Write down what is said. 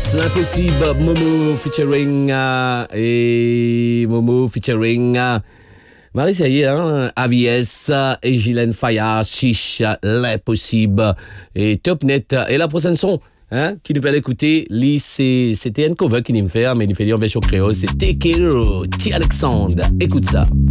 l'impossible, Momo featuring Marie Saillet, hein, AVS et Guylaine Fayard, Chiche, l'impossible et Top Net. Et la prochaine son, hein, qui nous peut l'écouter, c'était un cover qui nous fait, mais il nous fait dire en version créole, c'est Take It, T. Alexandre. Écoute ça.